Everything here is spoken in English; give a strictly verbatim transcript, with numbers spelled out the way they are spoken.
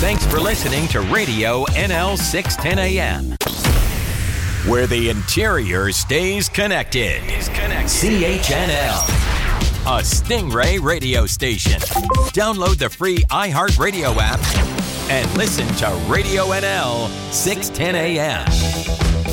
Thanks for listening to Radio N L six ten A M, where the interior stays connected. C H N L, a Stingray radio station. Download the free iHeartRadio app and listen to Radio N L six ten A M.